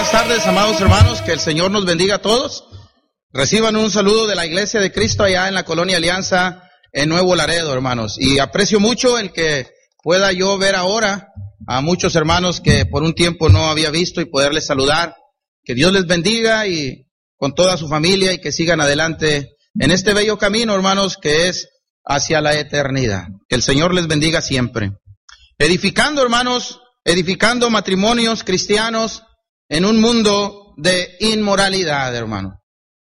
buenas tardes, amados hermanos, que el Señor nos bendiga a todos. Reciban un saludo de la Iglesia de Cristo allá en la Colonia Alianza, en Nuevo Laredo, hermanos. Y aprecio mucho el que pueda yo ver ahora a muchos hermanos que por un tiempo no había visto y poderles saludar. Que Dios les bendiga y con toda su familia y que sigan adelante en este bello camino, hermanos, que es hacia la eternidad. Que el Señor les bendiga siempre. Edificando, hermanos, edificando matrimonios cristianos en un mundo de inmoralidad, hermano.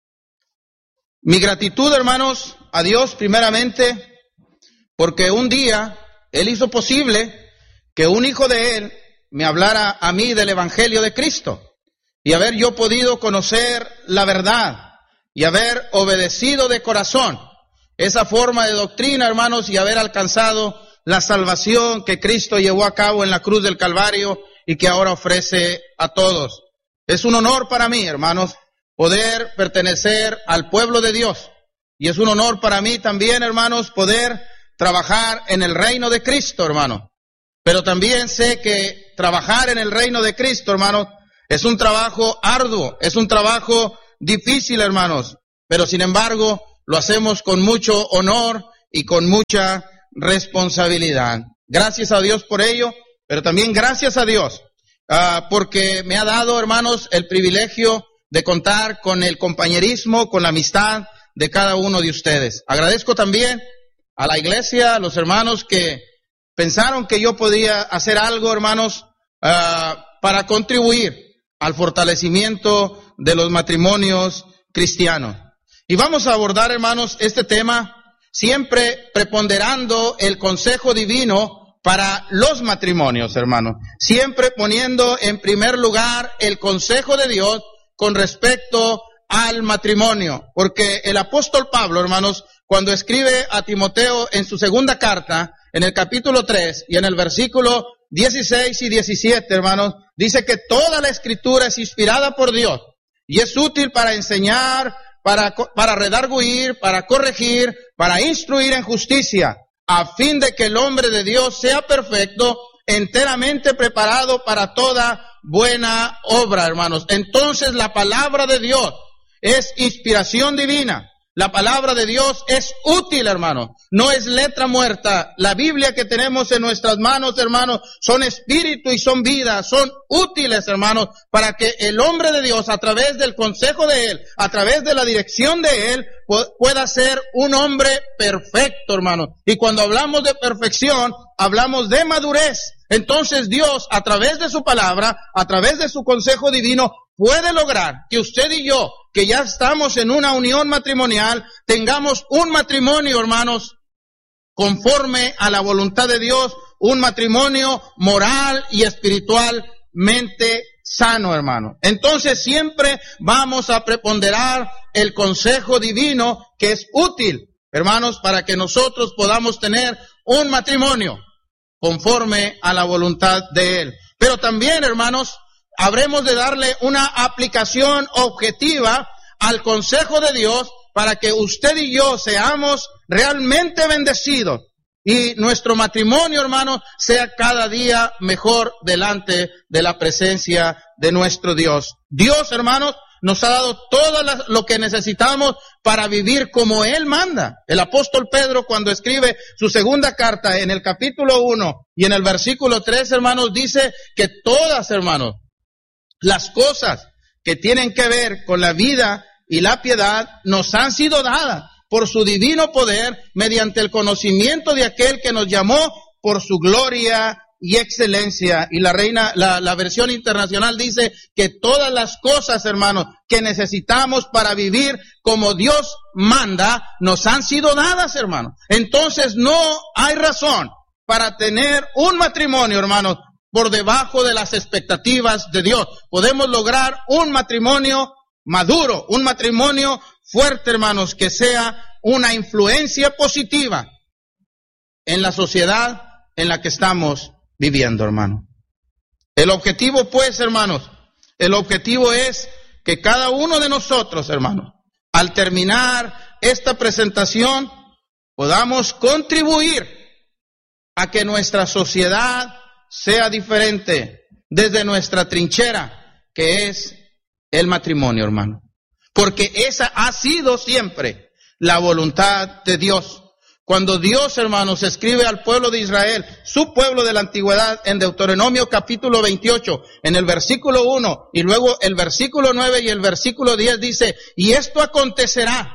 Mi gratitud, hermanos, a Dios primeramente, porque un día Él hizo posible que un hijo de Él me hablara a mí del Evangelio de Cristo y haber yo podido conocer la verdad y haber obedecido de corazón esa forma de doctrina, hermanos, y haber alcanzado la salvación que Cristo llevó a cabo en la cruz del Calvario y que ahora ofrece a todos. Es un honor para mí, hermanos, poder pertenecer al pueblo de Dios. Y es un honor para mí también, hermanos, poder trabajar en el reino de Cristo, hermano. Pero también sé que trabajar en el reino de Cristo, hermanos, es un trabajo arduo, es un trabajo difícil, hermanos. Pero sin embargo, lo hacemos con mucho honor y con mucha responsabilidad. Gracias a Dios por ello, pero también gracias a Dios porque me ha dado, hermanos, el privilegio de contar con el compañerismo, con la amistad de cada uno de ustedes. Agradezco también a la iglesia, a los hermanos que pensaron que yo podía hacer algo, hermanos, para contribuir al fortalecimiento de los matrimonios cristianos. Y vamos a abordar, hermanos, este tema siempre preponderando el consejo divino para los matrimonios, hermanos. Siempre poniendo en primer lugar el consejo de Dios con respecto al matrimonio. Porque el apóstol Pablo, hermanos, cuando escribe a Timoteo en su segunda carta, en el capítulo 3 y en el versículo 16 y 17, hermanos, dice que toda la escritura es inspirada por Dios y es útil para enseñar, para redarguir, para corregir, para instruir en justicia, a fin de que el hombre de Dios sea perfecto, enteramente preparado para toda buena obra, hermanos. Entonces la palabra de Dios es inspiración divina. La palabra de Dios es útil, hermano. No es letra muerta. La Biblia que tenemos en nuestras manos, hermanos, son espíritu y son vida. Son útiles, hermanos, para que el hombre de Dios, a través del consejo de Él, a través de la dirección de Él, pueda ser un hombre perfecto, hermano. Y cuando hablamos de perfección, hablamos de madurez. Entonces Dios, a través de su palabra, a través de su consejo divino, puede lograr que usted y yo, que ya estamos en una unión matrimonial, tengamos un matrimonio, hermanos, conforme a la voluntad de Dios, un matrimonio moral y espiritualmente sano, hermano. Entonces siempre vamos a preponderar el consejo divino que es útil, hermanos, para que nosotros podamos tener un matrimonio conforme a la voluntad de Él. Pero también, hermanos, habremos de darle una aplicación objetiva al consejo de Dios para que usted y yo seamos realmente bendecidos y nuestro matrimonio, hermano, sea cada día mejor delante de la presencia de nuestro Dios. Dios, hermanos, nos ha dado todo lo que necesitamos para vivir como Él manda. El apóstol Pedro, cuando escribe su segunda carta en el capítulo 1 y en el versículo 3, hermanos, dice que todas, hermanos, las cosas que tienen que ver con la vida y la piedad nos han sido dadas por su divino poder mediante el conocimiento de aquel que nos llamó por su gloria y excelencia. Y la versión internacional dice que todas las cosas, hermanos, que necesitamos para vivir como Dios manda, nos han sido dadas, hermanos. Entonces no hay razón para tener un matrimonio, hermanos, por debajo de las expectativas de Dios. Podemos lograr un matrimonio maduro, un matrimonio fuerte, hermanos, que sea una influencia positiva en la sociedad en la que estamos viviendo, hermano. El objetivo, pues, hermanos, el objetivo es que cada uno de nosotros, hermanos, al terminar esta presentación, podamos contribuir a que nuestra sociedad sea diferente desde nuestra trinchera que es el matrimonio, hermano. Porque esa ha sido siempre la voluntad de Dios. Cuando Dios, hermanos, escribe al pueblo de Israel, su pueblo de la antigüedad, en Deuteronomio capítulo 28, en el versículo 1, y luego el versículo 9 y el versículo 10 dice, y esto acontecerá,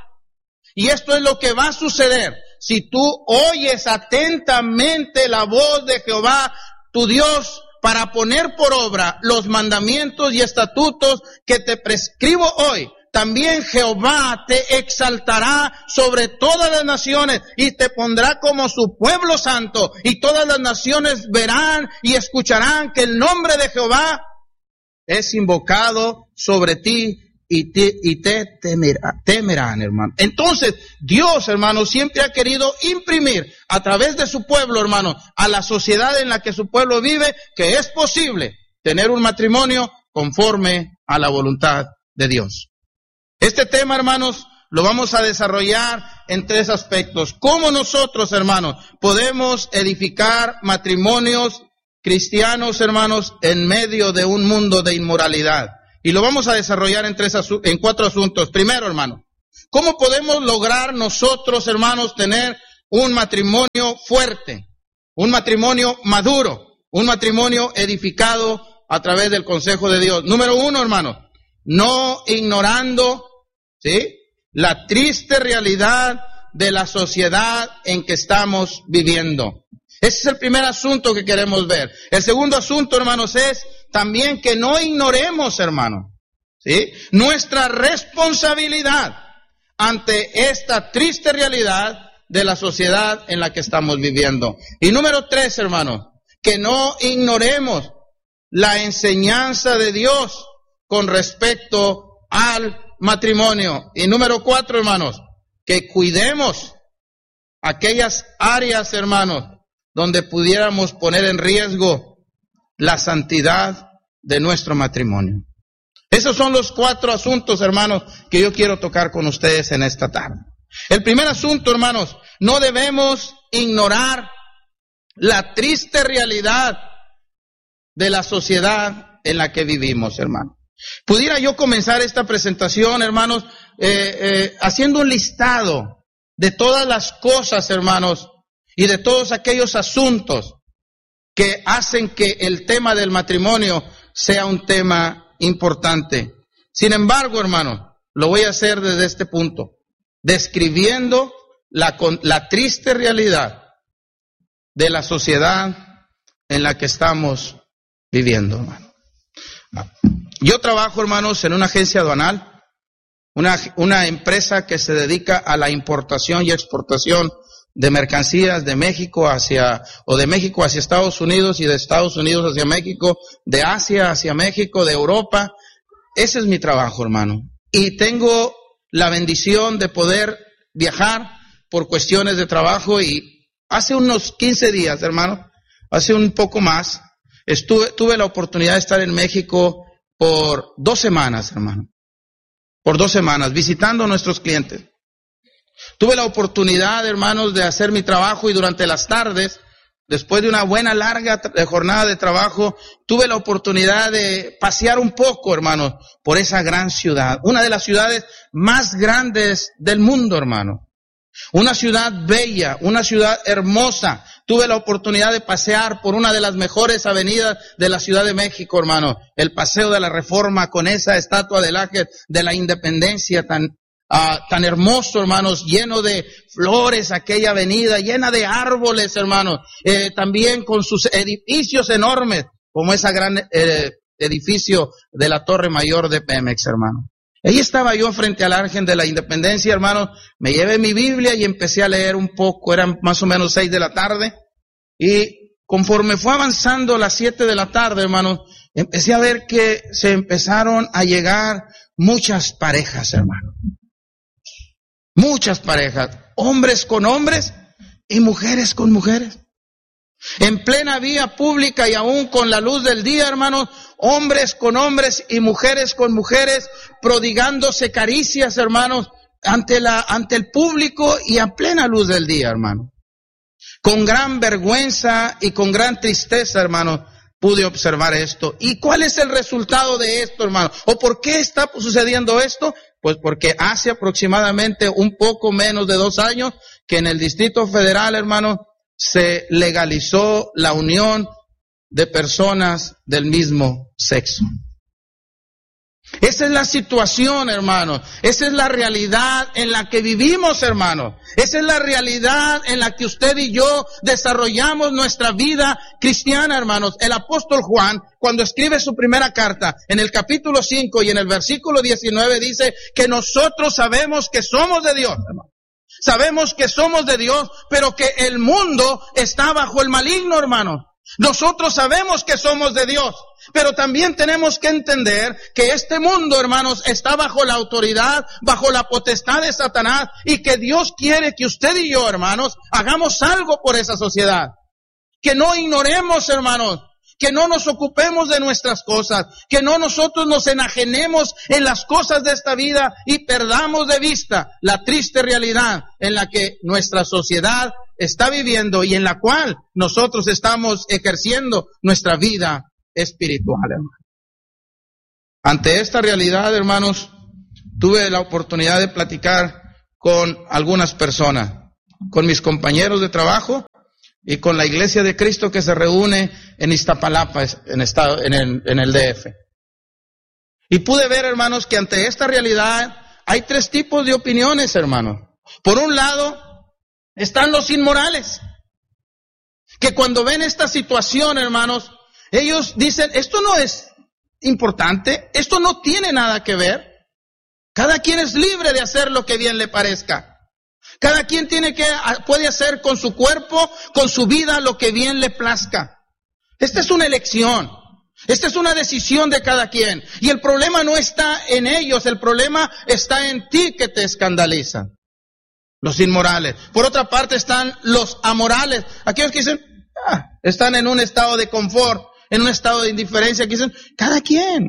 y esto es lo que va a suceder, si tú oyes atentamente la voz de Jehová, tu Dios, para poner por obra los mandamientos y estatutos que te prescribo hoy. También Jehová te exaltará sobre todas las naciones y te pondrá como su pueblo santo, y todas las naciones verán y escucharán que el nombre de Jehová es invocado sobre ti y te temerán, hermano. Entonces, Dios, hermano, siempre ha querido imprimir a través de su pueblo, hermano, a la sociedad en la que su pueblo vive, que es posible tener un matrimonio conforme a la voluntad de Dios. Este tema, hermanos, lo vamos a desarrollar en 3 aspectos. ¿Cómo nosotros, hermanos, podemos edificar matrimonios cristianos, hermanos, en medio de un mundo de inmoralidad? Y lo vamos a desarrollar en 4 asuntos. Primero, hermano, ¿cómo podemos lograr nosotros, hermanos, tener un matrimonio fuerte, un matrimonio maduro, un matrimonio edificado a través del consejo de Dios? Número 1, hermano, no ignorando, ¿sí?, la triste realidad de la sociedad en que estamos viviendo. Ese es el primer asunto que queremos ver. El segundo asunto, hermanos, es también que no ignoremos, hermano, ¿sí?, nuestra responsabilidad ante esta triste realidad de la sociedad en la que estamos viviendo. Y número 3, hermano, que no ignoremos la enseñanza de Dios con respecto al matrimonio. Y número 4, hermanos, que cuidemos aquellas áreas, hermanos, donde pudiéramos poner en riesgo la santidad de nuestro matrimonio. Esos son los 4 asuntos, hermanos, que yo quiero tocar con ustedes en esta tarde. El primer asunto, hermanos, no debemos ignorar la triste realidad de la sociedad en la que vivimos, hermano. Pudiera yo comenzar esta presentación, hermanos, haciendo un listado de todas las cosas, hermanos, y de todos aquellos asuntos que hacen que el tema del matrimonio sea un tema importante. Sin embargo, hermano, lo voy a hacer desde este punto, describiendo la triste realidad de la sociedad en la que estamos viviendo, hermano. Yo trabajo, hermanos, en una agencia aduanal, una empresa que se dedica a la importación y exportación de mercancías de México hacia Estados Unidos y de Estados Unidos hacia México, de Asia hacia México, de Europa. Ese es mi trabajo, hermano. Y tengo la bendición de poder viajar por cuestiones de trabajo, y hace unos 15 días, hermano, hace un poco más, tuve la oportunidad de estar en México por 2 semanas, hermano. Por 2 semanas, visitando a nuestros clientes. Tuve la oportunidad, hermanos, de hacer mi trabajo, y durante las tardes, después de una buena larga jornada de trabajo, tuve la oportunidad de pasear un poco, hermanos, por esa gran ciudad. Una de las ciudades más grandes del mundo, hermano. Una ciudad bella, una ciudad hermosa. Tuve la oportunidad de pasear por una de las mejores avenidas de la Ciudad de México, hermano. El Paseo de la Reforma, con esa estatua del Ángel de la Independencia tan hermoso, hermanos, lleno de flores, aquella avenida, llena de árboles, hermanos. También con sus edificios enormes, como ese gran edificio de la Torre Mayor de Pemex, hermano. Ahí estaba yo frente al Ángel de la Independencia, hermano. Me llevé mi Biblia y empecé a leer un poco. Eran más o menos 6 de la tarde. Y conforme fue avanzando las 7 de la tarde, hermano, empecé a ver que se empezaron a llegar muchas parejas, hermano. Muchas parejas. Hombres con hombres y mujeres con mujeres. En plena vía pública y aún con la luz del día, hermanos, hombres con hombres y mujeres con mujeres, prodigándose caricias, hermanos, ante el público y a plena luz del día, hermano. Con gran vergüenza y con gran tristeza, hermanos, pude observar esto. ¿Y cuál es el resultado de esto, hermano? ¿O por qué está sucediendo esto? Pues porque hace aproximadamente un poco menos de 2 años que en el Distrito Federal, hermano, se legalizó la unión de personas del mismo sexo. Esa es la situación, hermano. Esa es la realidad en la que vivimos, hermano. Esa es la realidad en la que usted y yo desarrollamos nuestra vida cristiana, hermanos. El apóstol Juan, cuando escribe su primera carta, en el capítulo 5 y en el versículo 19, dice que nosotros sabemos que somos de Dios, hermano. Sabemos que somos de Dios, pero que el mundo está bajo el maligno, hermano. Nosotros sabemos que somos de Dios, pero también tenemos que entender que este mundo, hermanos, está bajo la autoridad, bajo la potestad de Satanás, y que Dios quiere que usted y yo, hermanos, hagamos algo por esa sociedad. Que no ignoremos, hermanos, que no nos ocupemos de nuestras cosas, que no nosotros nos enajenemos en las cosas de esta vida y perdamos de vista la triste realidad en la que nuestra sociedad está viviendo y en la cual nosotros estamos ejerciendo nuestra vida espiritual, hermano. Ante esta realidad, hermanos, tuve la oportunidad de platicar con algunas personas, con mis compañeros de trabajo y con la Iglesia de Cristo que se reúne en Iztapalapa, en el DF. Y pude ver, hermanos, que ante esta realidad hay 3 tipos de opiniones, hermanos. Por un lado, están los inmorales, que cuando ven esta situación, hermanos, ellos dicen, esto no es importante, esto no tiene nada que ver. Cada quien es libre de hacer lo que bien le parezca. Cada quien puede hacer con su cuerpo, con su vida, lo que bien le plazca. Esta es una elección. Esta es una decisión de cada quien. Y el problema no está en ellos, el problema está en ti que te escandaliza. Los inmorales. Por otra parte están los amorales. Aquellos que dicen, están en un estado de confort, en un estado de indiferencia, que dicen, cada quien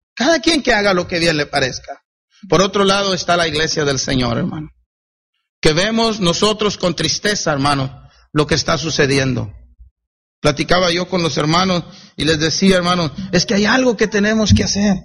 que haga lo que bien le parezca. Por otro lado está la iglesia del Señor, hermano. Que vemos nosotros con tristeza, hermano, lo que está sucediendo. Platicaba yo con los hermanos y les decía, hermanos, es que hay algo que tenemos que hacer.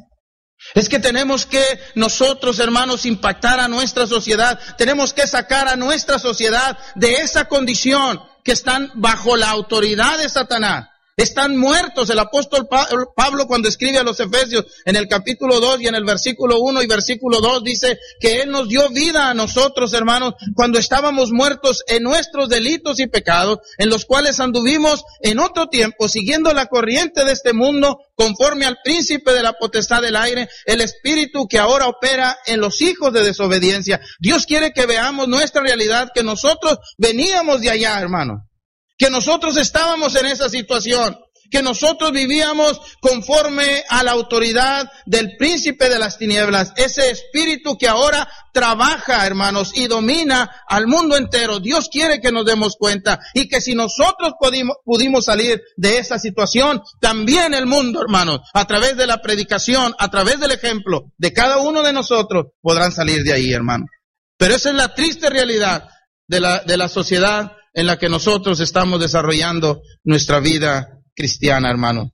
Es que tenemos que nosotros, hermanos, impactar a nuestra sociedad. Tenemos que sacar a nuestra sociedad de esa condición que están bajo la autoridad de Satanás. Están muertos. El apóstol Pablo, cuando escribe a los Efesios en el capítulo 2 y en el versículo 1 y versículo 2, dice que Él nos dio vida a nosotros, hermanos, cuando estábamos muertos en nuestros delitos y pecados, en los cuales anduvimos en otro tiempo, siguiendo la corriente de este mundo, conforme al príncipe de la potestad del aire, el espíritu que ahora opera en los hijos de desobediencia. Dios quiere que veamos nuestra realidad, que nosotros veníamos de allá, hermano. Que nosotros estábamos en esa situación, que nosotros vivíamos conforme a la autoridad del príncipe de las tinieblas, ese espíritu que ahora trabaja, hermanos, y domina al mundo entero. Dios quiere que nos demos cuenta y que si nosotros pudimos salir de esa situación, también el mundo, hermanos, a través de la predicación, a través del ejemplo de cada uno de nosotros, podrán salir de ahí, hermano. Pero esa es la triste realidad de la sociedad en la que nosotros estamos desarrollando nuestra vida cristiana, hermano.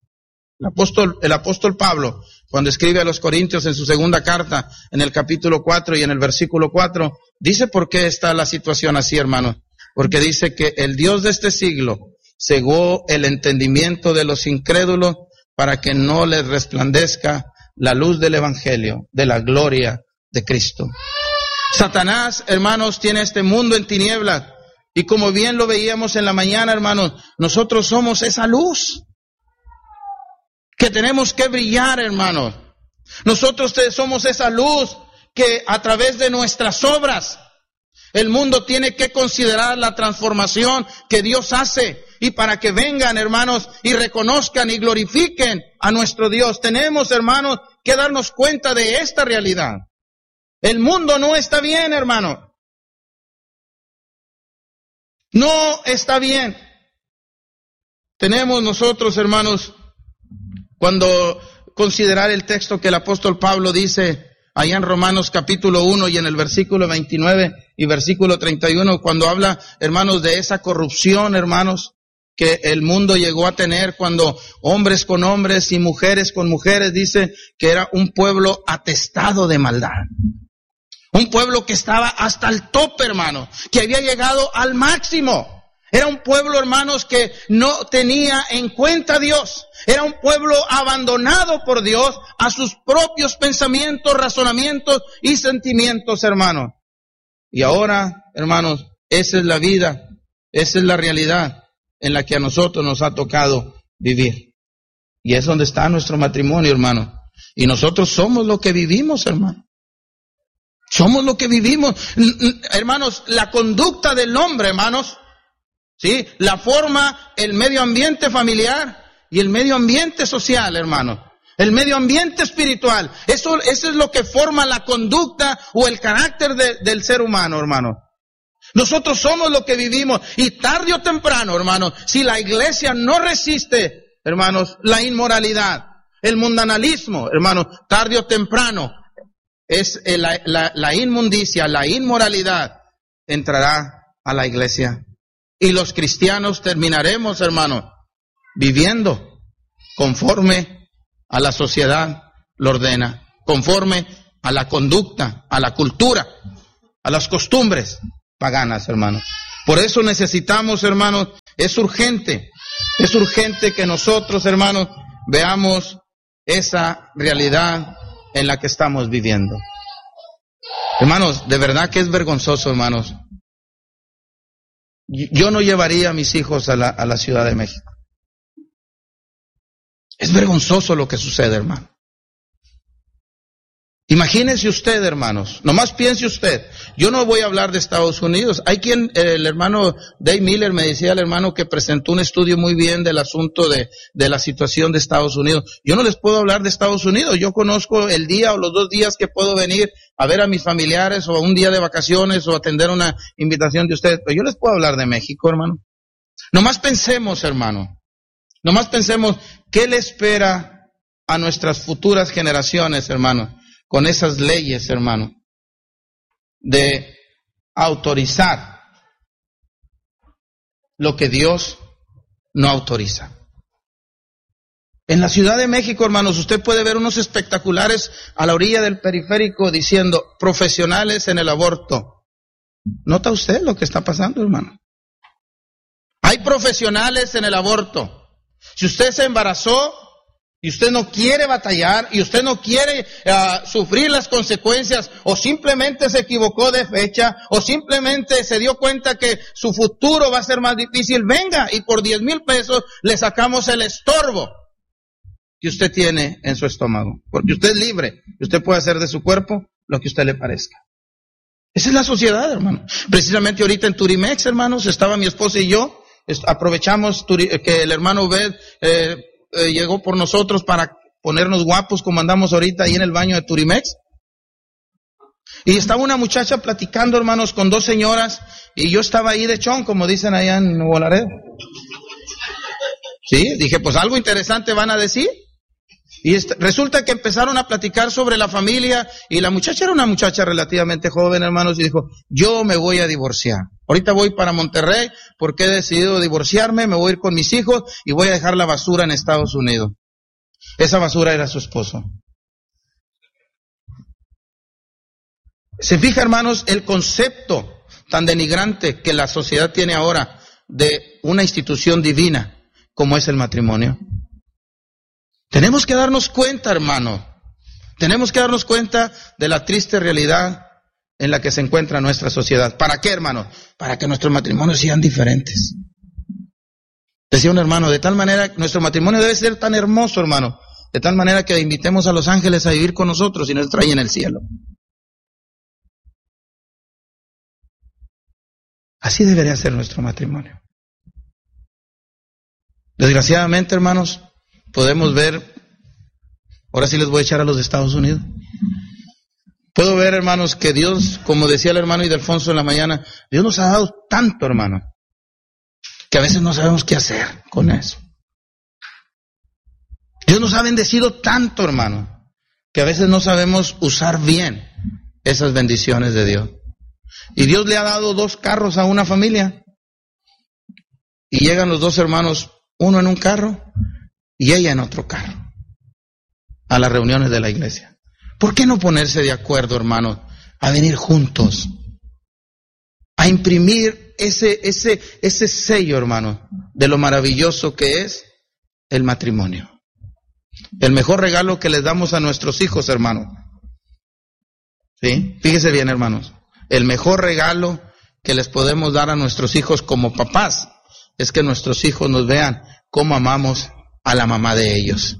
El apóstol Pablo, cuando escribe a los Corintios en su segunda carta, en el capítulo 4 y en el versículo 4, dice por qué está la situación así, hermano. Porque dice que el Dios de este siglo cegó el entendimiento de los incrédulos para que no les resplandezca la luz del evangelio, de la gloria de Cristo. Satanás, hermanos, tiene este mundo en tinieblas. Y como bien lo veíamos en la mañana, hermanos, nosotros somos esa luz que tenemos que brillar, hermanos. Nosotros somos esa luz que a través de nuestras obras el mundo tiene que considerar la transformación que Dios hace. Y para que vengan, hermanos, y reconozcan y glorifiquen a nuestro Dios, tenemos, hermanos, que darnos cuenta de esta realidad. El mundo no está bien, hermano. No está bien. Tenemos nosotros, hermanos, cuando considerar el texto que el apóstol Pablo dice allá en Romanos capítulo 1 y en el versículo 29 y versículo 31, cuando habla, hermanos, de esa corrupción, hermanos, que el mundo llegó a tener cuando hombres con hombres y mujeres con mujeres, dice que era un pueblo atestado de maldad. Un pueblo que estaba hasta el tope, hermano, que había llegado al máximo. Era un pueblo, hermanos, que no tenía en cuenta a Dios. Era un pueblo abandonado por Dios a sus propios pensamientos, razonamientos y sentimientos, hermanos. Y ahora, hermanos, esa es la vida, esa es la realidad en la que a nosotros nos ha tocado vivir. Y es donde está nuestro matrimonio, hermano. Y nosotros somos lo que vivimos, hermano. Somos lo que vivimos. Hermanos, la conducta del hombre, hermanos, ¿sí? La forma, el medio ambiente familiar y el medio ambiente social, hermano. El medio ambiente espiritual. Eso es lo que forma la conducta o el carácter del ser humano, hermano. Nosotros somos lo que vivimos. Y tarde o temprano, hermano, si la iglesia no resiste, hermanos, la inmoralidad, el mundanalismo, hermano, tarde o temprano, es la inmundicia, la inmoralidad entrará a la iglesia. Y los cristianos terminaremos, hermano, viviendo conforme a la sociedad lo ordena, conforme a la conducta, a la cultura, a las costumbres paganas, hermano. Por eso necesitamos, hermanos, es urgente que nosotros, hermanos, veamos esa realidad en la que estamos viviendo. Hermanos, de verdad que es vergonzoso, hermanos. Yo no llevaría a mis hijos a la Ciudad de México. Es vergonzoso lo que sucede, hermano. Imagínese usted, hermanos, nomás piense usted. Yo no voy a hablar de Estados Unidos. Hay quien, el hermano Dave Miller me decía, el hermano que presentó un estudio muy bien del asunto de la situación de Estados Unidos. Yo no les puedo hablar de Estados Unidos. Yo conozco el día o los 2 días que puedo venir a ver a mis familiares o un día de vacaciones o atender una invitación de ustedes. Pero yo les puedo hablar de México, hermano. Nomás pensemos, hermano. Nomás pensemos qué le espera a nuestras futuras generaciones, hermano, con esas leyes, hermano, de autorizar lo que Dios no autoriza. En la Ciudad de México, hermanos, usted puede ver unos espectaculares a la orilla del periférico diciendo profesionales en el aborto. ¿Nota usted lo que está pasando, hermano? Hay profesionales en el aborto. Si usted se embarazó y usted no quiere batallar y usted no quiere sufrir las consecuencias o simplemente se equivocó de fecha o simplemente se dio cuenta que su futuro va a ser más difícil, venga y por 10,000 pesos le sacamos el estorbo que usted tiene en su estómago. Porque usted es libre y usted puede hacer de su cuerpo lo que a usted le parezca. Esa es la sociedad, hermano. Precisamente ahorita en Turimex, hermanos, estaba mi esposa y yo, aprovechamos que el hermano Obed llegó por nosotros para ponernos guapos como andamos ahorita ahí en el baño de Turimex. Y estaba una muchacha platicando, hermanos, con 2 señoras y yo estaba ahí de chón, como dicen allá en Nuevo Laredo. Sí, dije, pues algo interesante van a decir. Y resulta que empezaron a platicar sobre la familia y la muchacha era una muchacha relativamente joven, hermanos, y dijo, yo me voy a divorciar. Ahorita voy para Monterrey porque he decidido divorciarme, me voy a ir con mis hijos y voy a dejar la basura en Estados Unidos. Esa basura era su esposo. Se fija, hermanos, el concepto tan denigrante que la sociedad tiene ahora de una institución divina como es el matrimonio. Tenemos que darnos cuenta, hermano. Tenemos que darnos cuenta de la triste realidad en la que se encuentra nuestra sociedad. ¿Para qué, hermano? Para que nuestros matrimonios sean diferentes. Decía un hermano, de tal manera, nuestro matrimonio debe ser tan hermoso, hermano, de tal manera que invitemos a los ángeles a vivir con nosotros y nos traigan el cielo. Así debería ser nuestro matrimonio. Desgraciadamente, hermanos, podemos ver, ahora sí les voy a echar a los de Estados Unidos. Puedo ver, hermanos, que Dios, como decía el hermano Ildefonso en la mañana, Dios nos ha dado tanto, hermano, que a veces no sabemos qué hacer con eso. Dios nos ha bendecido tanto, hermano, que a veces no sabemos usar bien esas bendiciones de Dios. Y Dios le ha dado 2 carros a una familia. y llegan los dos hermanos, uno en un carro y ella en otro carro, a las reuniones de la iglesia. ¿Por qué no ponerse de acuerdo, hermanos, a venir juntos, a imprimir ese sello, hermanos, de lo maravilloso que es el matrimonio? El mejor regalo que les damos a nuestros hijos, hermanos. ¿Sí? Fíjese bien, hermanos. El mejor regalo que les podemos dar a nuestros hijos como papás es que nuestros hijos nos vean cómo amamos a la mamá de ellos.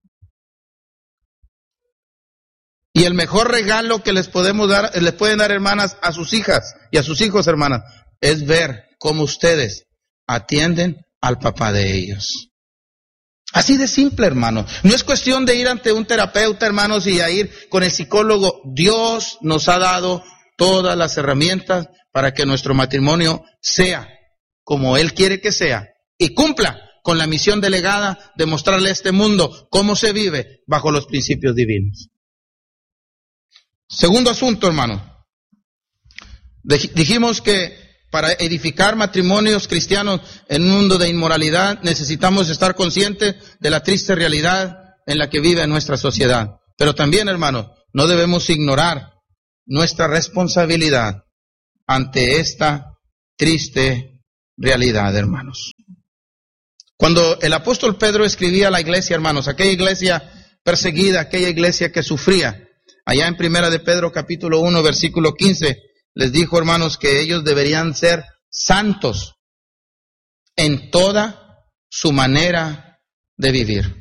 Y el mejor regalo que les pueden dar, hermanas, a sus hijas y a sus hijos, hermanas, es ver cómo ustedes atienden al papá de ellos. Así de simple, hermano. No es cuestión de ir ante un terapeuta, hermanos, y a ir con el psicólogo. Dios nos ha dado todas las herramientas para que nuestro matrimonio sea como Él quiere que sea y cumpla con la misión delegada de mostrarle a este mundo cómo se vive bajo los principios divinos. Segundo asunto, hermano. Dijimos que para edificar matrimonios cristianos en un mundo de inmoralidad necesitamos estar conscientes de la triste realidad en la que vive nuestra sociedad. Pero también, hermano, no debemos ignorar nuestra responsabilidad ante esta triste realidad, hermanos. Cuando el apóstol Pedro escribía a la iglesia, hermanos, aquella iglesia perseguida, aquella iglesia que sufría, allá en Primera de Pedro capítulo 1, versículo 15, les dijo, hermanos, que ellos deberían ser santos en toda su manera de vivir.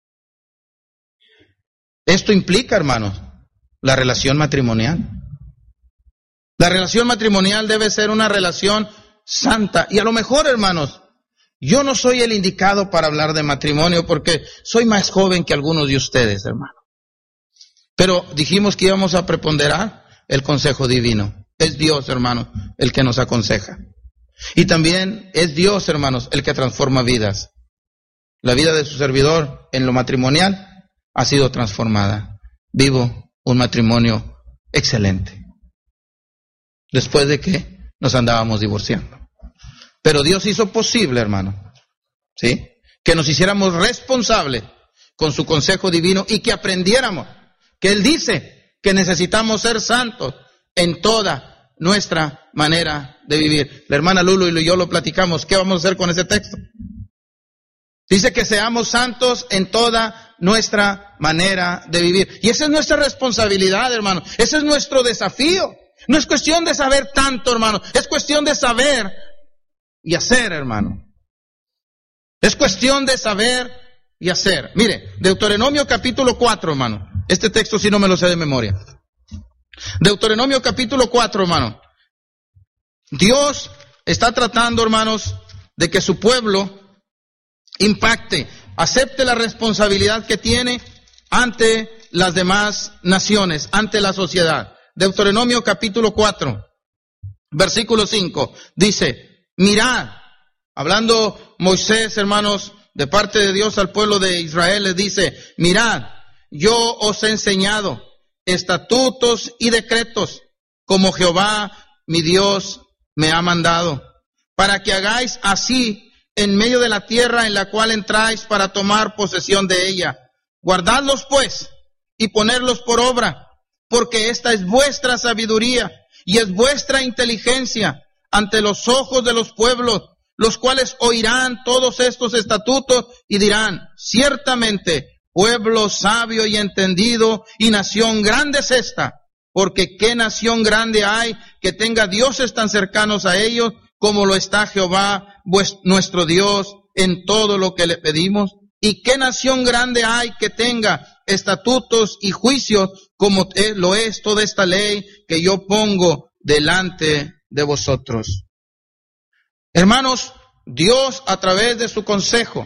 Esto implica, hermanos, la relación matrimonial. La relación matrimonial debe ser una relación santa. Y a lo mejor, hermanos, yo no soy el indicado para hablar de matrimonio porque soy más joven que algunos de ustedes, hermano. Pero dijimos que íbamos a preponderar el consejo divino. Es Dios, hermanos, el que nos aconseja. Y también es Dios, hermanos, el que transforma vidas. La vida de su servidor en lo matrimonial ha sido transformada. Vivo un matrimonio excelente. Después de que nos andábamos divorciando. Pero Dios hizo posible, hermano, ¿sí?, que nos hiciéramos responsables con su consejo divino y que aprendiéramos que Él dice que necesitamos ser santos en toda nuestra manera de vivir. La hermana Lulu y yo lo platicamos. ¿Qué vamos a hacer con ese texto? Dice que seamos santos en toda nuestra manera de vivir. Y esa es nuestra responsabilidad, hermano. Ese es nuestro desafío. No es cuestión de saber tanto, hermano. Es cuestión de saber y hacer, hermano. Es cuestión de saber y hacer. Mire, Deuteronomio capítulo 4, hermano. Este texto sí no me lo sé de memoria. Deuteronomio capítulo 4, hermano. Dios está tratando, hermanos, de que su pueblo impacte, acepte la responsabilidad que tiene ante las demás naciones, ante la sociedad. Deuteronomio capítulo 4, versículo 5, dice, mirad, hablando Moisés, hermanos, de parte de Dios al pueblo de Israel, les dice, mirad, yo os he enseñado estatutos y decretos, como Jehová mi Dios me ha mandado, para que hagáis así en medio de la tierra en la cual entráis para tomar posesión de ella. Guardadlos pues y ponerlos por obra, porque esta es vuestra sabiduría y es vuestra inteligencia ante los ojos de los pueblos, los cuales oirán todos estos estatutos y dirán, ciertamente, pueblo sabio y entendido y nación grande es esta, porque qué nación grande hay que tenga dioses tan cercanos a ellos como lo está Jehová, nuestro Dios, en todo lo que le pedimos. Y qué nación grande hay que tenga estatutos y juicios como lo es toda esta ley que yo pongo delante de vosotros. Hermanos, Dios a través de su consejo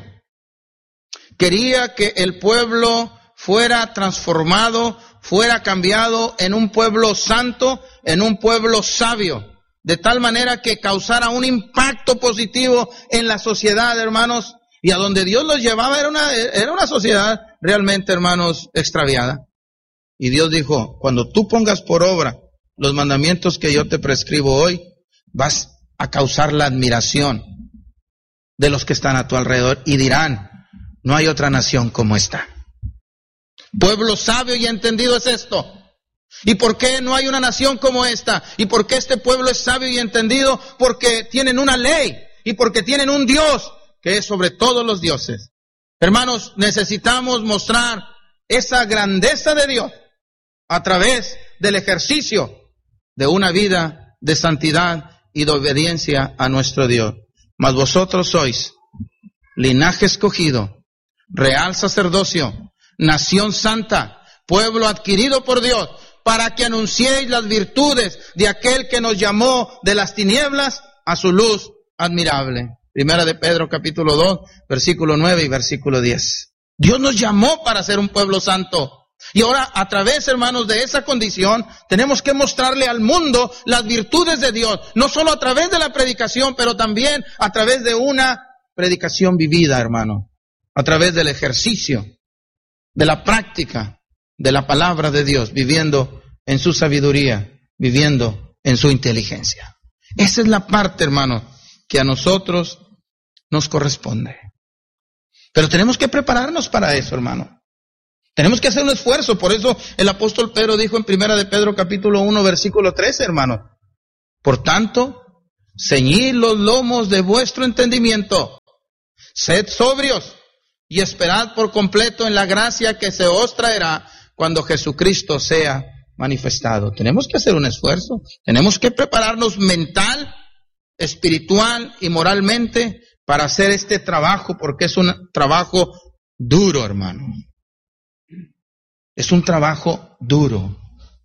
quería que el pueblo fuera transformado, fuera cambiado en un pueblo santo, en un pueblo sabio, de tal manera que causara un impacto positivo en la sociedad, hermanos, y a donde Dios los llevaba era una sociedad realmente, hermanos, extraviada. Y Dios dijo, cuando tú pongas por obra los mandamientos que yo te prescribo hoy, vas a causar la admiración de los que están a tu alrededor y dirán, no hay otra nación como esta. Pueblo sabio y entendido es esto. ¿Y por qué no hay una nación como esta? ¿Y por qué este pueblo es sabio y entendido? Porque tienen una ley y porque tienen un Dios que es sobre todos los dioses. Hermanos, necesitamos mostrar esa grandeza de Dios a través del ejercicio de una vida de santidad y de obediencia a nuestro Dios. Mas vosotros sois linaje escogido, real sacerdocio, nación santa, pueblo adquirido por Dios, para que anunciéis las virtudes de aquel que nos llamó de las tinieblas a su luz admirable. Primera de Pedro capítulo 2, versículo 9 y versículo 10. Dios nos llamó para ser un pueblo santo. Y ahora, a través, hermanos, de esa condición, tenemos que mostrarle al mundo las virtudes de Dios. No solo a través de la predicación, pero también a través de una predicación vivida, hermano. A través del ejercicio, de la práctica, de la palabra de Dios, viviendo en su sabiduría, viviendo en su inteligencia. Esa es la parte, hermano, que a nosotros nos corresponde. Pero tenemos que prepararnos para eso, hermano. Tenemos que hacer un esfuerzo. Por eso el apóstol Pedro dijo en Primera de Pedro capítulo 1 versículo 13, hermano. Por tanto, ceñid los lomos de vuestro entendimiento. Sed sobrios y esperad por completo en la gracia que se os traerá cuando Jesucristo sea manifestado. Tenemos que hacer un esfuerzo. Tenemos que prepararnos mental, espiritual y moralmente para hacer este trabajo, porque es un trabajo duro, hermano. Es un trabajo duro.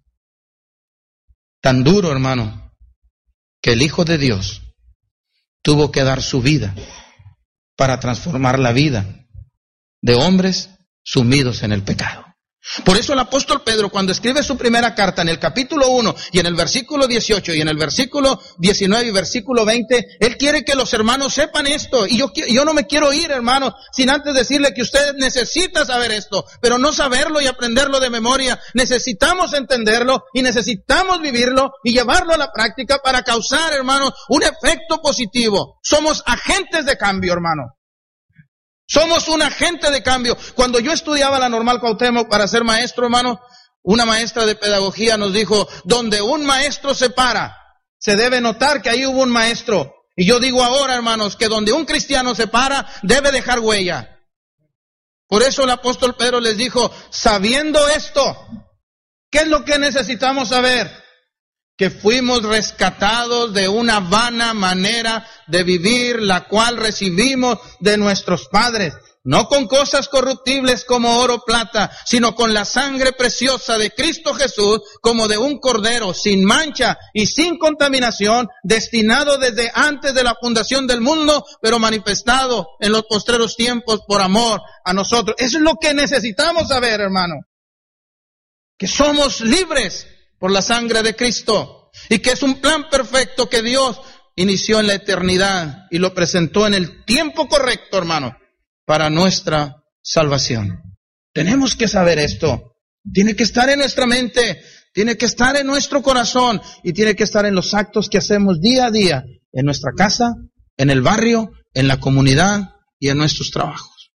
Tan duro, hermano, que el Hijo de Dios tuvo que dar su vida para transformar la vida de hombres sumidos en el pecado. Por eso el apóstol Pedro, cuando escribe su primera carta en el capítulo 1 y en el versículo 18 y en el versículo 19 y versículo 20, él quiere que los hermanos sepan esto. Y yo no me quiero ir, hermano, sin antes decirle que usted necesita saber esto, pero no saberlo y aprenderlo de memoria. Necesitamos entenderlo y necesitamos vivirlo y llevarlo a la práctica para causar, hermano, un efecto positivo. Somos agentes de cambio, hermano. Somos un agente de cambio. Cuando yo estudiaba la Normal Cuauhtémoc para ser maestro, hermano, una maestra de pedagogía nos dijo, donde un maestro se para, se debe notar que ahí hubo un maestro. Y yo digo ahora, hermanos, que donde un cristiano se para, debe dejar huella. Por eso el apóstol Pedro les dijo, sabiendo esto, ¿qué es lo que necesitamos saber? Que fuimos rescatados de una vana manera de vivir, la cual recibimos de nuestros padres, no con cosas corruptibles como oro o plata, sino con la sangre preciosa de Cristo Jesús, como de un cordero, sin mancha y sin contaminación, destinado desde antes de la fundación del mundo, pero manifestado en los postreros tiempos por amor a nosotros. Eso es lo que necesitamos saber, hermano. Que somos libres por la sangre de Cristo, y que es un plan perfecto que Dios inició en la eternidad y lo presentó en el tiempo correcto, hermano, para nuestra salvación. Tenemos que saber esto. Tiene que estar en nuestra mente, tiene que estar en nuestro corazón y tiene que estar en los actos que hacemos día a día, en nuestra casa, en el barrio, en la comunidad y en nuestros trabajos.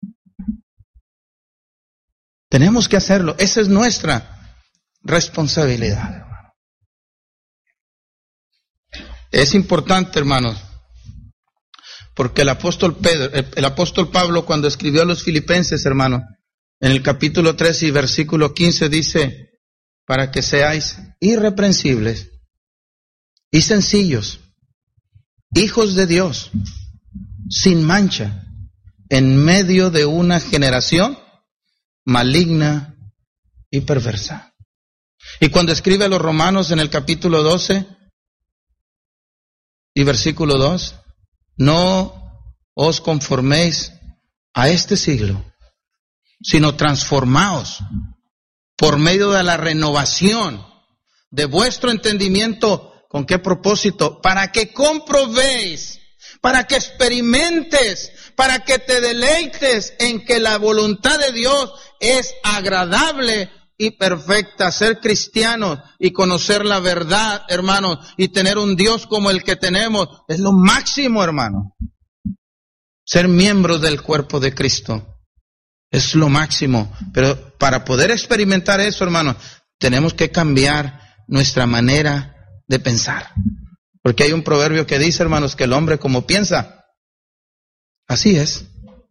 Tenemos que hacerlo. Esa es nuestra responsabilidad, hermano. Es importante, hermanos, porque el apóstol Pablo, cuando escribió a los filipenses, hermano, en el capítulo 3 y versículo 15 dice, para que seáis irreprensibles y sencillos, hijos de Dios, sin mancha, en medio de una generación maligna y perversa. Y cuando escribe a los romanos en el capítulo 12 y versículo 2, no os conforméis a este siglo, sino transformaos por medio de la renovación de vuestro entendimiento. ¿Con qué propósito? Para que comprobéis, para que experimentes, para que te deleites en que la voluntad de Dios es agradable y perfecta. Ser cristianos y conocer la verdad, hermanos, y tener un Dios como el que tenemos, es lo máximo, hermano. ser miembros del cuerpo de Cristo. Es lo máximo. Pero para poder experimentar eso, hermanos, tenemos que cambiar nuestra manera de pensar. Porque hay un proverbio que dice, hermanos, que el hombre como piensa, así es.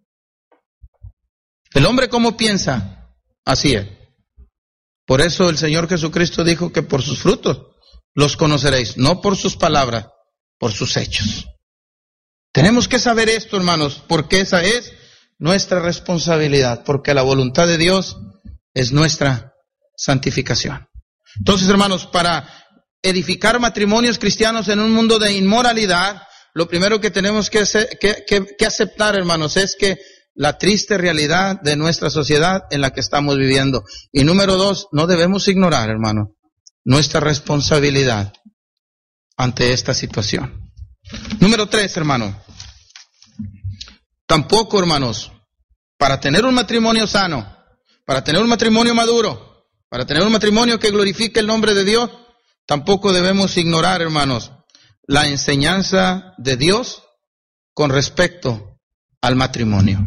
El hombre como piensa, así es. Por eso el Señor Jesucristo dijo que por sus frutos los conoceréis, no por sus palabras, por sus hechos. Tenemos que saber esto, hermanos, porque esa es nuestra responsabilidad, porque la voluntad de Dios es nuestra santificación. Entonces, hermanos, para edificar matrimonios cristianos en un mundo de inmoralidad, lo primero que tenemos que aceptar, hermanos, es que la triste realidad de nuestra sociedad en la que estamos viviendo. Y número 2, no debemos ignorar, hermano, nuestra responsabilidad ante esta situación. Número 3, hermano, tampoco, hermanos, para tener un matrimonio sano, para tener un matrimonio maduro, para tener un matrimonio que glorifique el nombre de Dios, tampoco debemos ignorar, hermanos, la enseñanza de Dios con respecto al matrimonio.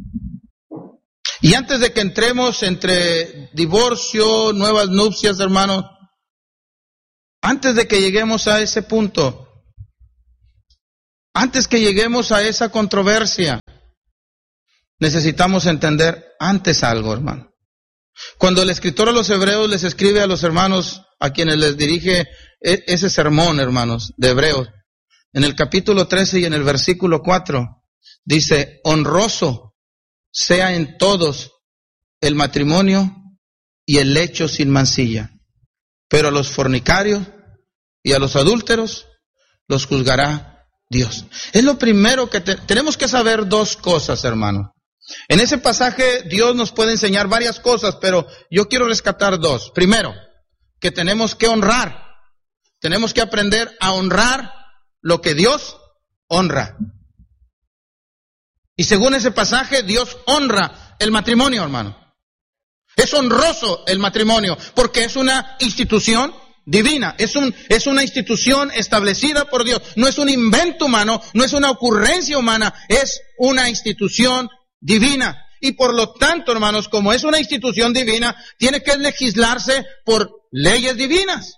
Y antes de que entremos entre divorcio, nuevas nupcias, hermanos, antes de que lleguemos a ese punto, antes que lleguemos a esa controversia, necesitamos entender antes algo, hermano. Cuando el escritor a los Hebreos les escribe a los hermanos a quienes les dirige ese sermón, hermanos, de Hebreos, en el capítulo 13 y en el versículo 4, dice, honroso sea en todos el matrimonio y el lecho sin mancilla, pero a los fornicarios y a los adúlteros los juzgará Dios. Es lo primero que tenemos que saber dos cosas, hermano. En ese pasaje Dios nos puede enseñar varias cosas, pero yo quiero rescatar dos. Primero, que tenemos que honrar. Tenemos que aprender a honrar lo que Dios honra. Y según ese pasaje, Dios honra el matrimonio, hermano. Es honroso el matrimonio, porque es una institución divina, es una institución establecida por Dios. No es un invento humano, no es una ocurrencia humana, es una institución divina. Y por lo tanto, hermanos, como es una institución divina, tiene que legislarse por leyes divinas.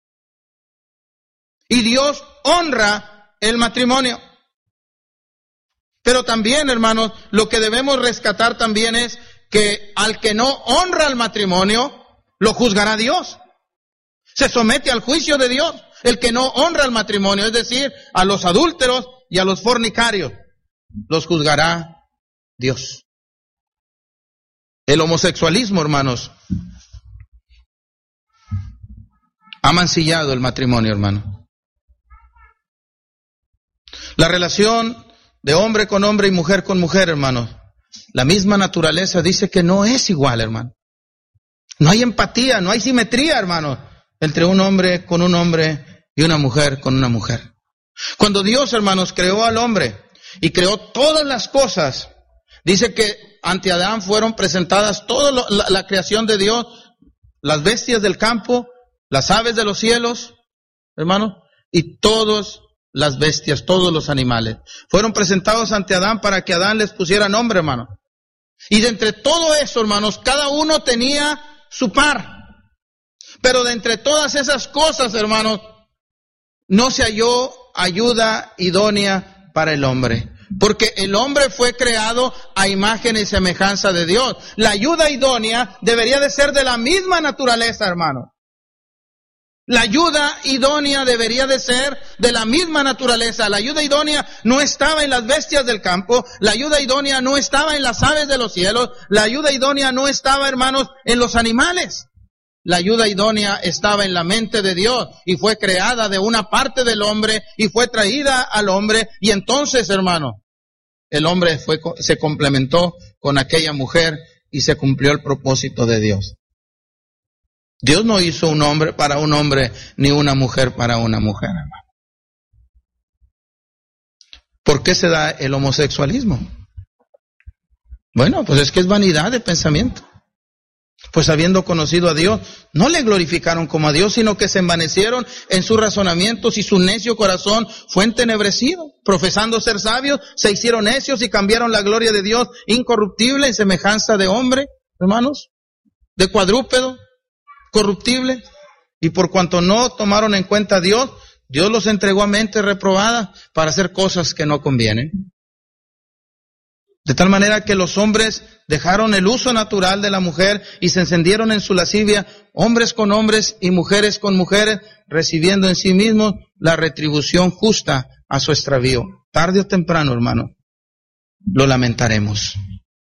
Y Dios honra el matrimonio. Pero también, hermanos, lo que debemos rescatar también es que al que no honra el matrimonio, lo juzgará Dios. Se somete al juicio de Dios. El que no honra el matrimonio, es decir, a los adúlteros y a los fornicarios, los juzgará Dios. El homosexualismo, hermanos, ha mancillado el matrimonio, hermano. La relación de hombre con hombre y mujer con mujer, hermano, la misma naturaleza dice que no es igual, hermano. No hay empatía, no hay simetría, hermano, entre un hombre con un hombre y una mujer con una mujer. Cuando Dios, hermanos, creó al hombre y creó todas las cosas, dice que ante Adán fueron presentadas toda la creación de Dios, las bestias del campo, las aves de los cielos, hermano, y todas las bestias, todos los animales. Fueron presentados ante Adán para que Adán les pusiera nombre, hermano. Y de entre todo eso, hermanos, cada uno tenía su par. Pero de entre todas esas cosas, hermanos, no se halló ayuda idónea para el hombre. Porque el hombre fue creado a imagen y semejanza de Dios. La ayuda idónea debería de ser de la misma naturaleza, hermano. La ayuda idónea debería de ser de la misma naturaleza. La ayuda idónea no estaba en las bestias del campo. La ayuda idónea no estaba en las aves de los cielos. La ayuda idónea no estaba, hermanos, en los animales. La ayuda idónea estaba en la mente de Dios y fue creada de una parte del hombre y fue traída al hombre. Y entonces, hermano, el hombre se complementó con aquella mujer y se cumplió el propósito de Dios. Dios no hizo un hombre para un hombre ni una mujer para una mujer, hermano. ¿Por qué se da el homosexualismo? Bueno, pues es que es vanidad de pensamiento. Pues habiendo conocido a Dios, no le glorificaron como a Dios, sino que se envanecieron en sus razonamientos y su necio corazón fue entenebrecido. Profesando ser sabios, se hicieron necios y cambiaron la gloria de Dios incorruptible en semejanza de hombre, hermanos, de cuadrúpedo, corruptible. Y por cuanto no tomaron en cuenta a Dios, Dios los entregó a mente reprobada para hacer cosas que no convienen. De tal manera que los hombres dejaron el uso natural de la mujer y se encendieron en su lascivia, hombres con hombres y mujeres con mujeres, recibiendo en sí mismos la retribución justa a su extravío. Tarde o temprano, hermano, lo lamentaremos.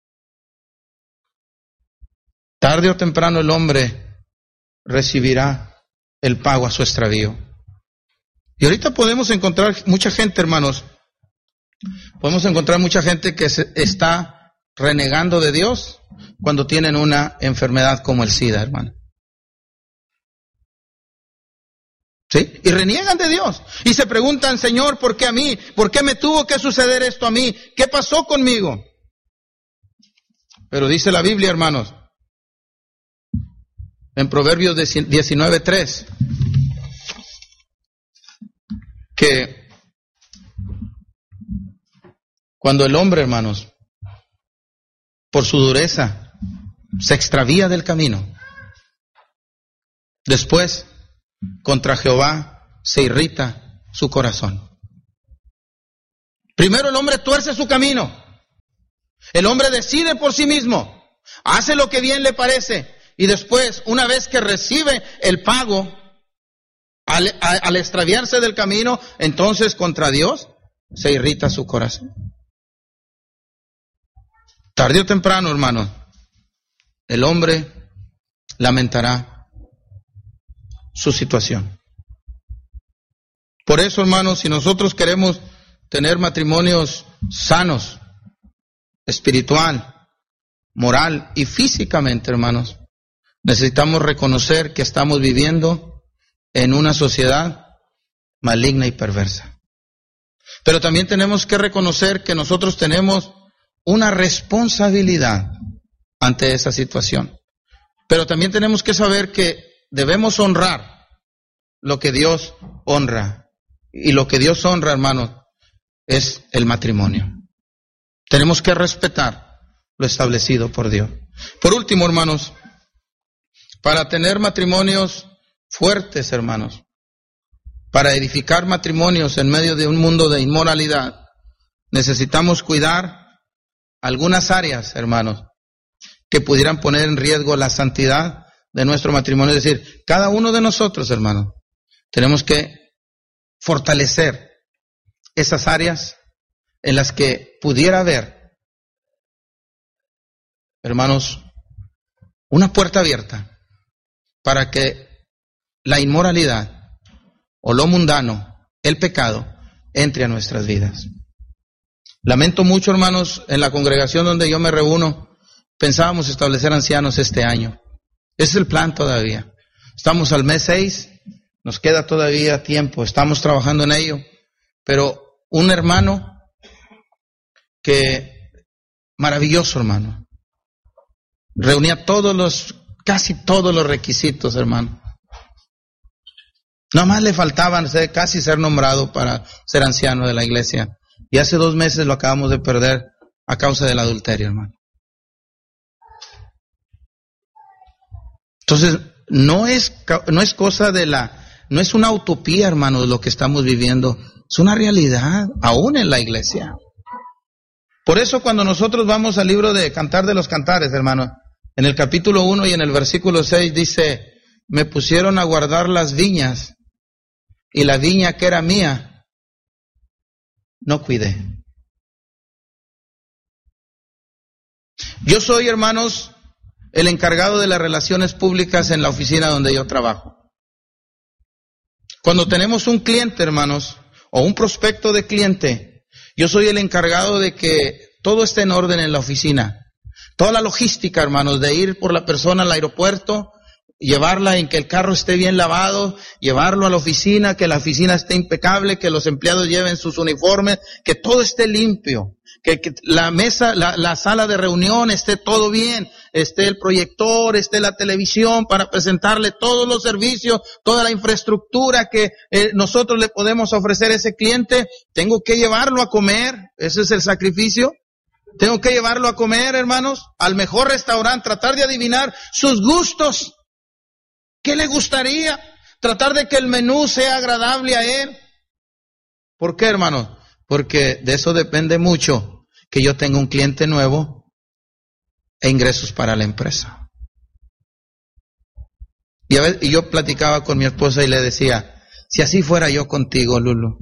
Tarde o temprano el hombre recibirá el pago a su extravío. Y ahorita podemos encontrar mucha gente, hermanos, podemos encontrar mucha gente que está renegando de Dios cuando tienen una enfermedad como el SIDA, hermano. ¿Sí? Y reniegan de Dios. Y se preguntan, Señor, ¿por qué a mí? ¿Por qué me tuvo que suceder esto a mí? ¿Qué pasó conmigo? Pero dice la Biblia, hermanos, en Proverbios 19:3, que cuando el hombre, hermanos, por su dureza, se extravía del camino, después, contra Jehová, se irrita su corazón. Primero el hombre tuerce su camino. El hombre decide por sí mismo, hace lo que bien le parece, y después, una vez que recibe el pago, al extraviarse del camino, entonces contra Dios, se irrita su corazón. Tarde o temprano, hermano, el hombre lamentará su situación. Por eso, hermanos, si nosotros queremos tener matrimonios sanos, espiritual, moral y físicamente, hermanos, necesitamos reconocer que estamos viviendo en una sociedad maligna y perversa. Pero también tenemos que reconocer que nosotros tenemos una responsabilidad ante esa situación. Pero también tenemos que saber que debemos honrar lo que Dios honra. Y lo que Dios honra, hermanos, es el matrimonio. Tenemos que respetar lo establecido por Dios. Por último, hermanos, para tener matrimonios fuertes, hermanos, para edificar matrimonios en medio de un mundo de inmoralidad, necesitamos cuidar algunas áreas, hermanos, que pudieran poner en riesgo la santidad de nuestro matrimonio. Es decir, cada uno de nosotros, hermanos, tenemos que fortalecer esas áreas en las que pudiera haber, hermanos, una puerta abierta para que la inmoralidad o lo mundano, el pecado, entre a nuestras vidas. Lamento mucho, hermanos, en la congregación donde yo me reúno, pensábamos establecer ancianos este año. Ese es el plan todavía. Estamos al mes 6, nos queda todavía tiempo, estamos trabajando en ello. Pero un hermano que, maravilloso hermano, reunía casi todos los requisitos, hermano. Nomás le faltaban casi ser nombrado para ser anciano de la iglesia. Y hace 2 meses lo acabamos de perder a causa del adulterio, hermano. Entonces, no es cosa no es una utopía, hermano, lo que estamos viviendo. Es una realidad, aún en la iglesia. Por eso cuando nosotros vamos al libro de Cantar de los Cantares, hermano, en el capítulo 1 y en el versículo 6 dice, me pusieron a guardar las viñas, y la viña que era mía, no cuidé. Yo soy, hermanos, el encargado de las relaciones públicas en la oficina donde yo trabajo. Cuando tenemos un cliente, hermanos, o un prospecto de cliente, yo soy el encargado de que todo esté en orden en la oficina. Toda la logística, hermanos, de ir por la persona al aeropuerto, llevarla en que el carro esté bien lavado, llevarlo a la oficina, que la oficina esté impecable, que los empleados lleven sus uniformes, que todo esté limpio, que la mesa, la sala de reunión esté todo bien, esté el proyector, esté la televisión para presentarle todos los servicios, toda la infraestructura que nosotros le podemos ofrecer a ese cliente. Tengo que llevarlo a comer, ese es el sacrificio. Tengo que llevarlo a comer, hermanos, al mejor restaurante, tratar de adivinar sus gustos. ¿Qué le gustaría? Tratar de que el menú sea agradable a él. ¿Por qué, hermanos? Porque de eso depende mucho que yo tenga un cliente nuevo e ingresos para la empresa. Y yo platicaba con mi esposa y le decía, si así fuera yo contigo, Lulu.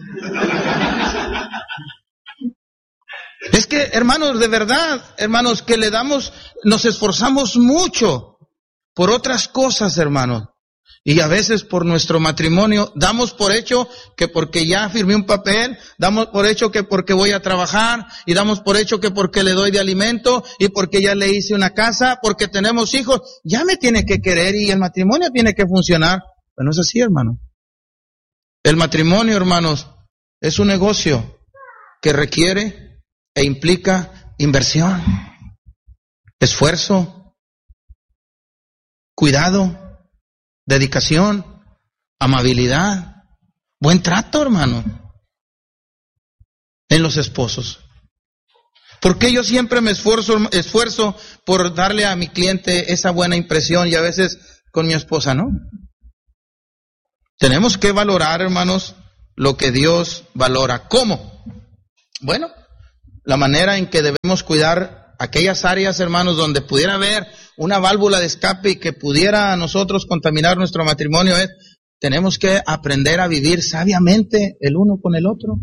Es que, hermanos, de verdad, hermanos, que nos esforzamos mucho por otras cosas, hermanos. Y a veces por nuestro matrimonio damos por hecho que porque ya firmé un papel, damos por hecho que porque voy a trabajar, y damos por hecho que porque le doy de alimento, y porque ya le hice una casa, porque tenemos hijos, ya me tiene que querer y el matrimonio tiene que funcionar. Pero no es así, hermano. El matrimonio, hermanos, es un negocio que requiere e implica inversión, esfuerzo, cuidado, dedicación, amabilidad, buen trato, hermano, en los esposos. Porque yo siempre me esfuerzo por darle a mi cliente esa buena impresión, y a veces con mi esposa no. Tenemos que valorar, hermanos, lo que Dios valora. ¿Cómo? Bueno, la manera en que debemos cuidar aquellas áreas, hermanos, donde pudiera haber una válvula de escape y que pudiera a nosotros contaminar nuestro matrimonio es, tenemos que aprender a vivir sabiamente el uno con el otro.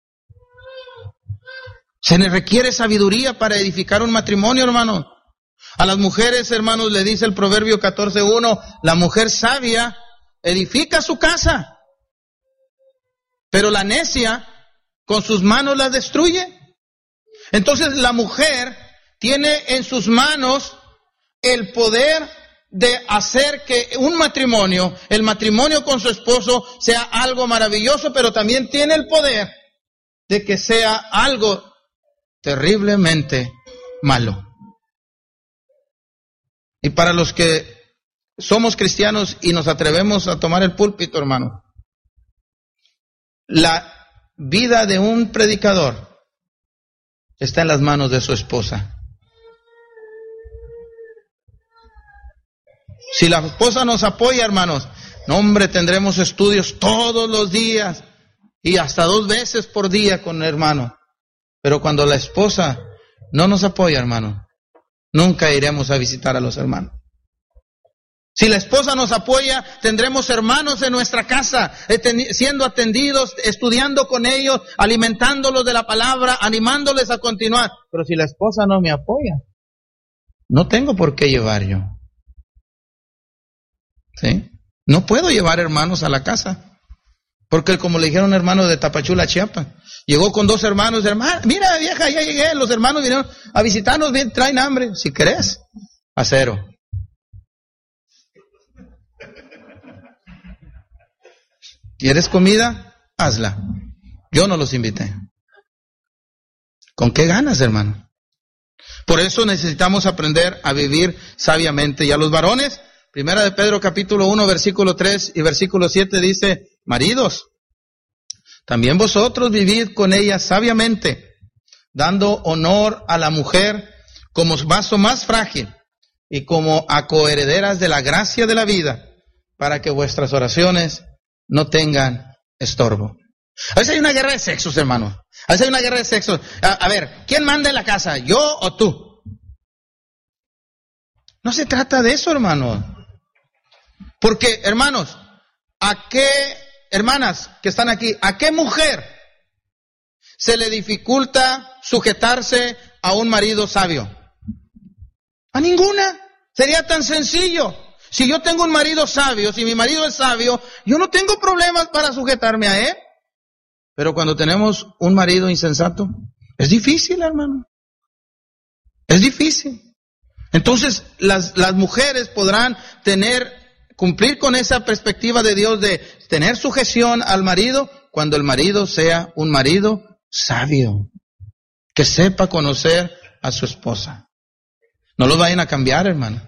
Se le requiere sabiduría para edificar un matrimonio, hermano. A las mujeres, hermanos, le dice el Proverbio 14:1, la mujer sabia edifica su casa, pero la necia con sus manos la destruye. Entonces la mujer tiene en sus manos el poder de hacer que un matrimonio, el matrimonio con su esposo, sea algo maravilloso, pero también tiene el poder de que sea algo terriblemente malo. Y para los que somos cristianos y nos atrevemos a tomar el púlpito, hermano, la vida de un predicador está en las manos de su esposa. Si la esposa nos apoya, hermanos, no, hombre, tendremos estudios todos los días y hasta 2 veces por día con el hermano. Pero cuando la esposa no nos apoya, hermano, nunca iremos a visitar a los hermanos. Si la esposa nos apoya, tendremos hermanos en nuestra casa, siendo atendidos, estudiando con ellos, alimentándolos de la palabra, animándoles a continuar. Pero si la esposa no me apoya, no tengo por qué llevar yo. ¿Sí? No puedo llevar hermanos a la casa. Porque como le dijeron hermanos de Tapachula, Chiapas, llegó con 2 hermanos, mira vieja, ya llegué, los hermanos vinieron a visitarnos, bien, traen hambre, si querés, a 0. ¿Quieres comida? Hazla. Yo no los invité. ¿Con qué ganas, hermano? Por eso necesitamos aprender a vivir sabiamente. Y a los varones, 1 de Pedro capítulo 1, versículo 3 y versículo 7 dice, maridos, también vosotros vivid con ella sabiamente, dando honor a la mujer como vaso más frágil y como a coherederas de la gracia de la vida, para que vuestras oraciones no tengan estorbo. A veces hay una guerra de sexos, hermano. A veces hay una guerra de sexos. A ver, ¿quién manda en la casa? ¿Yo o tú? No se trata de eso, hermano. Porque, hermanos, hermanas que están aquí, ¿a qué mujer se le dificulta sujetarse a un marido sabio? A ninguna. Sería tan sencillo. Si yo tengo un marido sabio, si mi marido es sabio, yo no tengo problemas para sujetarme a él. Pero cuando tenemos un marido insensato, es difícil, hermano. Es difícil. Entonces, las mujeres podrán cumplir con esa perspectiva de Dios de tener sujeción al marido cuando el marido sea un marido sabio, que sepa conocer a su esposa. No lo vayan a cambiar, hermano.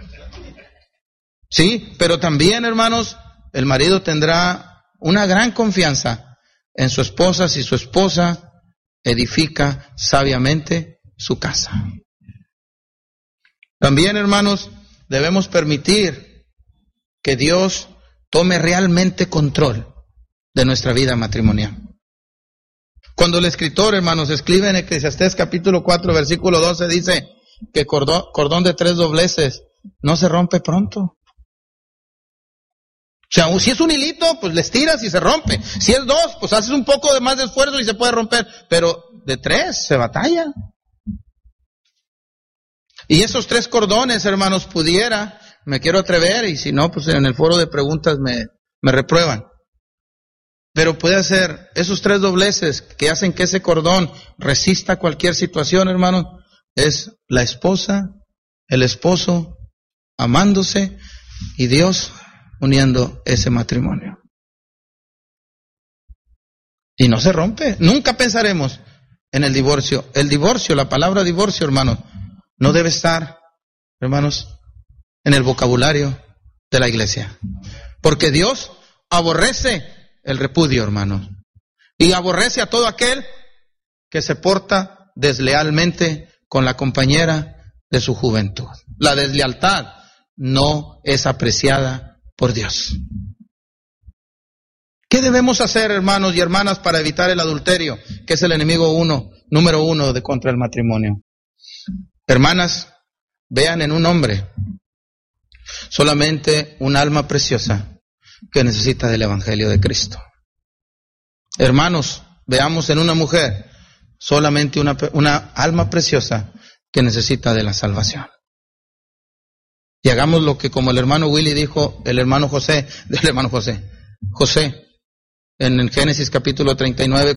Sí, pero también, hermanos, el marido tendrá una gran confianza en su esposa si su esposa edifica sabiamente su casa. También, hermanos, debemos permitir que Dios tome realmente control de nuestra vida matrimonial. Cuando el escritor, hermanos, escribe en Eclesiastés capítulo 4, versículo 12, dice que cordón de 3 dobleces no se rompe pronto. O sea, si es un hilito, pues le estiras y se rompe. Si es 2, pues haces un poco de más de esfuerzo y se puede romper. Pero de 3 se batalla. Y esos 3 cordones, hermanos, me quiero atrever, y si no, pues en el foro de preguntas me reprueban. Pero puede ser esos 3 dobleces que hacen que ese cordón resista cualquier situación, hermano, es la esposa, el esposo, amándose, y Dios uniendo ese matrimonio. Y no se rompe. Nunca pensaremos en el divorcio. El divorcio, la palabra divorcio, hermanos, no debe estar, hermanos, en el vocabulario de la iglesia. Porque Dios aborrece el repudio, hermanos. Y aborrece a todo aquel que se porta deslealmente con la compañera de su juventud. La deslealtad no es apreciada por Dios. ¿Qué debemos hacer, hermanos y hermanas, para evitar el adulterio, que es el enemigo número 1 contra el matrimonio? Hermanas, vean en un hombre solamente un alma preciosa que necesita del Evangelio de Cristo. Hermanos, veamos en una mujer solamente una alma preciosa que necesita de la salvación. Y hagamos lo que, como el hermano Willy dijo, José, en el Génesis capítulo 39,